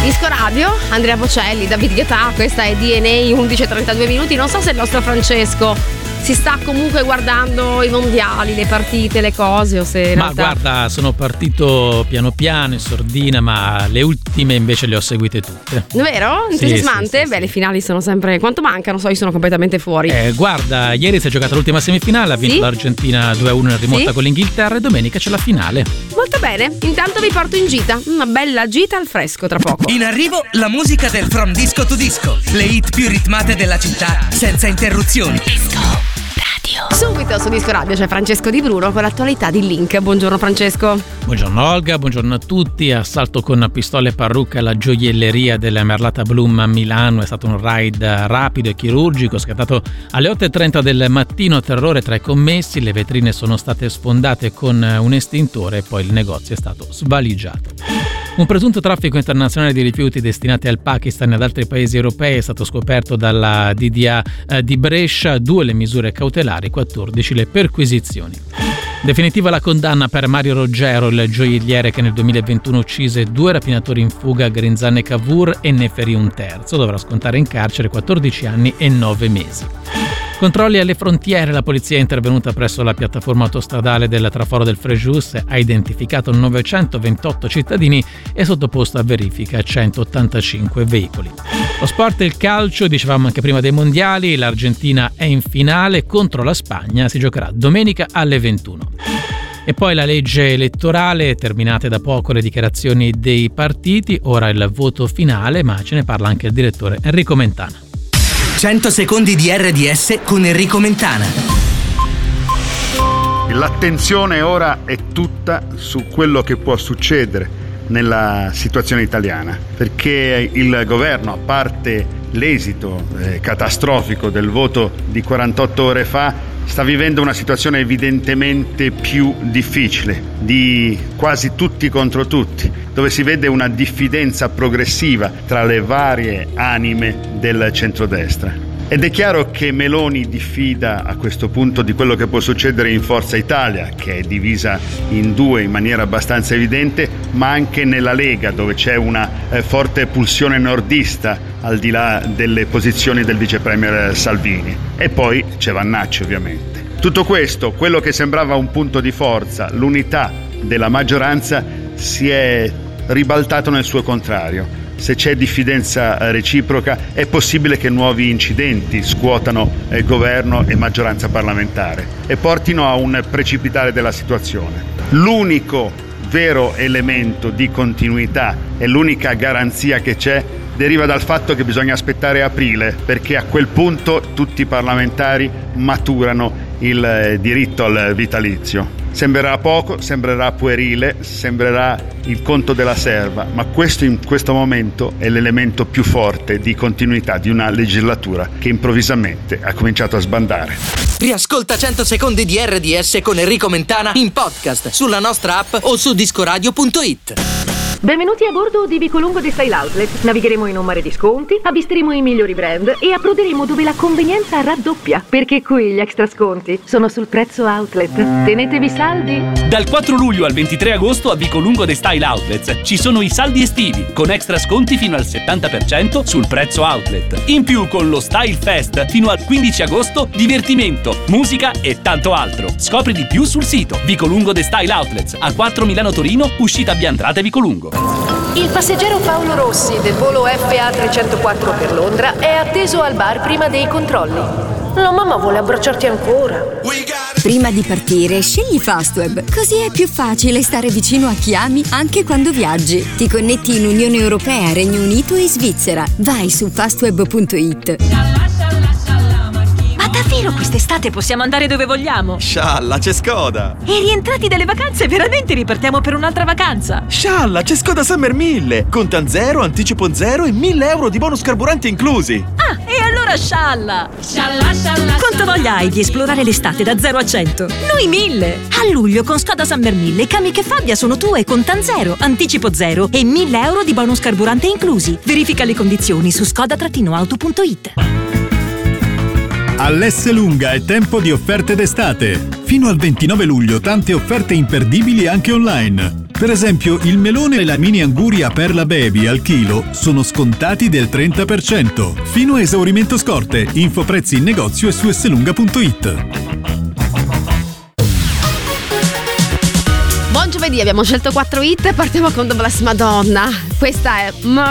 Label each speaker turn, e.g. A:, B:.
A: Disco Radio, Andrea Bocelli, David Guetta, questa è DNA, 11:32 minuti. Non so se il nostro Francesco si sta comunque guardando i mondiali, le partite, le cose, o se in realtà...
B: guarda, sono partito piano piano in sordina, ma le ultime invece le ho seguite tutte.
A: Vero? Entusiasmante?
B: Sì.
A: Le finali sono sempre... Quanto mancano? So, io sono completamente fuori.
B: Guarda, ieri si è giocata l'ultima semifinale, ha vinto l'Argentina 2-1 in rimonta con l'Inghilterra e domenica c'è la finale.
A: Molto bene, intanto vi porto in gita, una bella gita al fresco tra poco.
C: In arrivo la musica del From Disco to Disco, le hit più ritmate della città senza interruzioni. Disco Radio.
A: Subito su Disco Radio c'è Francesco Di Bruno con l'attualità di Link. Buongiorno Francesco.
B: Buongiorno Olga, buongiorno a tutti. Assalto con pistole e parrucca alla gioielleria della Merlata Bloom a Milano. È stato un raid rapido e chirurgico scattato alle 8:30 del mattino. Terrore tra i commessi, le vetrine sono state sfondate con un estintore e poi il negozio è stato svaligiato. Un presunto traffico internazionale di rifiuti destinati al Pakistan e ad altri paesi europei è stato scoperto dalla DDA di Brescia. 2 le misure cautelari, 14 le perquisizioni. Definitiva la condanna per Mario Roggero, il gioielliere che nel 2021 uccise 2 rapinatori in fuga a Grinzane Cavour e ne ferì un terzo. Dovrà scontare in carcere 14 anni e 9 mesi. Controlli alle frontiere, la polizia è intervenuta presso la piattaforma autostradale del traforo del Frejus, ha identificato 928 cittadini e sottoposto a verifica 185 veicoli. Lo sport e il calcio, dicevamo anche prima dei mondiali, l'Argentina è in finale contro la Spagna, si giocherà domenica alle 21. E poi la legge elettorale, terminate da poco le dichiarazioni dei partiti, ora il voto finale, ma ce ne parla anche il direttore Enrico Mentana.
C: 100 secondi di RDS con Enrico Mentana.
D: L'attenzione ora è tutta su quello che può succedere nella situazione italiana, perché il governo, a parte l'esito catastrofico del voto di 48 ore fa, sta vivendo una situazione evidentemente più difficile, di quasi tutti contro tutti, dove si vede una diffidenza progressiva tra le varie anime del centrodestra. Ed è chiaro che Meloni diffida a questo punto di quello che può succedere in Forza Italia, che è divisa in 2 in maniera abbastanza evidente, ma anche nella Lega, dove c'è una forte pulsione nordista al di là delle posizioni del vice premier Salvini. E poi c'è Vannacci, ovviamente. Tutto questo, quello che sembrava un punto di forza, l'unità della maggioranza, si è ribaltato nel suo contrario. Se c'è diffidenza reciproca, è possibile che nuovi incidenti scuotano governo e maggioranza parlamentare e portino a un precipitare della situazione. L'unico vero elemento di continuità e l'unica garanzia che c'è deriva dal fatto che bisogna aspettare aprile, perché a quel punto tutti i parlamentari maturano il diritto al vitalizio. Sembrerà poco, sembrerà puerile, sembrerà il conto della serva, ma questo in questo momento è l'elemento più forte di continuità di una legislatura che improvvisamente ha cominciato a sbandare.
C: Riascolta 100 secondi di RDS con Enrico Mentana in podcast sulla nostra app o su discoradio.it.
E: Benvenuti a bordo di Vicolungo di Style Outlet. Navigheremo in un mare di sconti, avvisteremo i migliori brand e approderemo dove la convenienza raddoppia, perché qui gli extra sconti sono sul prezzo outlet. Tenetevi saldi.
F: Dal 4 luglio al 23 agosto a Vicolungo di Style Outlets ci sono i saldi estivi con extra sconti fino al 70% sul prezzo outlet. In più, con lo Style Fest fino al 15 agosto, divertimento, musica e tanto altro. Scopri di più sul sito Vicolungo di Style Outlets, a 4 Milano Torino, uscita Biantrate Vicolungo.
E: Il passeggero Paolo Rossi del volo FA 304 per Londra è atteso al bar prima dei controlli. La mamma vuole abbracciarti ancora.
G: Prima di partire, scegli Fastweb, così è più facile stare vicino a chi ami anche quando viaggi. Ti connetti in Unione Europea, Regno Unito e Svizzera. Vai su fastweb.it.
H: Ma davvero quest'estate possiamo andare dove vogliamo?
I: Scialla, c'è Skoda!
H: E rientrati dalle vacanze veramente ripartiamo per un'altra vacanza?
I: Scialla, c'è Skoda Summer 1000! Contan 0, anticipo 0 e 1.000 euro di bonus carburante inclusi!
H: Ah, e allora scialla! Scialla, scialla! Quanta voglia hai di esplorare l'estate da 0 a 100? Noi 1000! A luglio con Skoda Summer 1000 i cami che Fabbia sono tue, contan 0, anticipo 0 e 1.000 euro di bonus carburante inclusi. Verifica le condizioni su skoda-auto.it.
J: All'Esselunga è tempo di offerte d'estate. Fino al 29 luglio tante offerte imperdibili anche online. Per esempio, il melone e la mini anguria Perla Baby al chilo sono scontati del 30%. Fino a esaurimento scorte. Info prezzi in negozio e su esselunga.it.
A: Buon giovedì, abbiamo scelto 4 hit, partiamo con The Blessed Madonna. Questa è